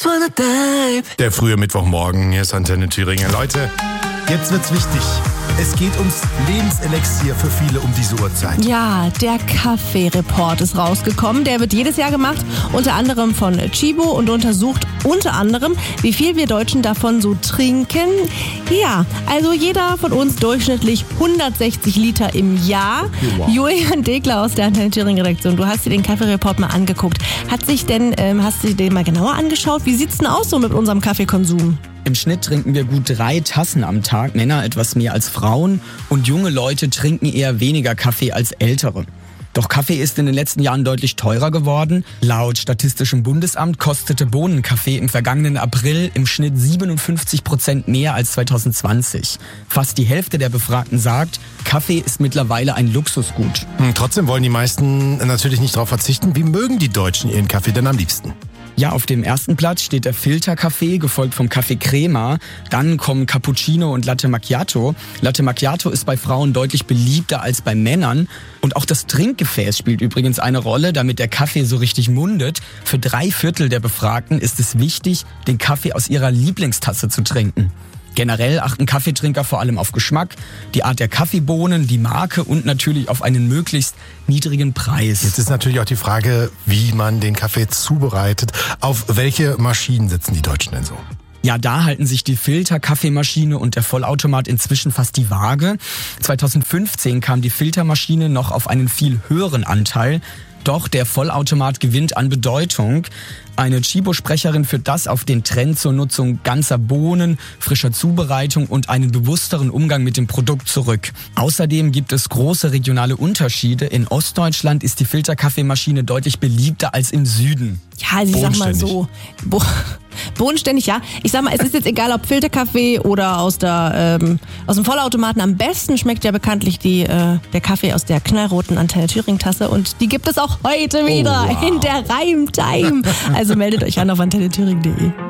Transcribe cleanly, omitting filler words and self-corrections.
Der frühe Mittwochmorgen, hier ist Antenne Thüringen. Leute, jetzt wird's wichtig. Es geht ums Lebenselixier für viele um diese Uhrzeit. Ja, der Kaffee-Report ist rausgekommen. Der wird jedes Jahr gemacht, unter anderem von Chibo und untersucht unter anderem, wie viel wir Deutschen davon so trinken. Ja, also jeder von uns durchschnittlich 160 Liter im Jahr. Wow. Julian Degler aus der Antenne Thüringen Redaktion, du hast dir den Kaffee-Report mal angeguckt. Hast du den mal genauer angeschaut? Wie sieht's denn aus so mit unserem Kaffeekonsum? Im Schnitt trinken wir gut 3 Tassen am Tag, Männer etwas mehr als Frauen und junge Leute trinken eher weniger Kaffee als ältere. Doch Kaffee ist in den letzten Jahren deutlich teurer geworden. Laut Statistischem Bundesamt kostete Bohnenkaffee im vergangenen April im Schnitt 57% mehr als 2020. Fast die Hälfte der Befragten sagt, Kaffee ist mittlerweile ein Luxusgut. Trotzdem wollen die meisten natürlich nicht darauf verzichten. Wie mögen die Deutschen ihren Kaffee denn am liebsten? Ja, auf dem ersten Platz steht der Filterkaffee, gefolgt vom Kaffee Crema. Dann kommen Cappuccino und Latte Macchiato. Latte Macchiato ist bei Frauen deutlich beliebter als bei Männern. Und auch das Trinkgefäß spielt übrigens eine Rolle, damit der Kaffee so richtig mundet. Für 3/4 der Befragten ist es wichtig, den Kaffee aus ihrer Lieblingstasse zu trinken. Generell achten Kaffeetrinker vor allem auf Geschmack, die Art der Kaffeebohnen, die Marke und natürlich auf einen möglichst niedrigen Preis. Jetzt ist natürlich auch die Frage, wie man den Kaffee zubereitet. Auf welche Maschinen setzen die Deutschen denn so? Ja, da halten sich die Filterkaffeemaschine und der Vollautomat inzwischen fast die Waage. 2015 kam die Filtermaschine noch auf einen viel höheren Anteil. Doch der Vollautomat gewinnt an Bedeutung. Eine Chibo-Sprecherin führt das auf den Trend zur Nutzung ganzer Bohnen, frischer Zubereitung und einen bewussteren Umgang mit dem Produkt zurück. Außerdem gibt es große regionale Unterschiede. In Ostdeutschland ist die Filterkaffeemaschine deutlich beliebter als im Süden. Ja, also ich sag mal so, bodenständig, ja. Ich sag mal, es ist jetzt egal, ob Filterkaffee oder aus dem Vollautomaten. Am besten schmeckt ja bekanntlich der Kaffee aus der knallroten Antenne Thüringen Tasse und die gibt es auch heute wieder in der Reimtime. Also meldet euch an auf antennethüringen.de.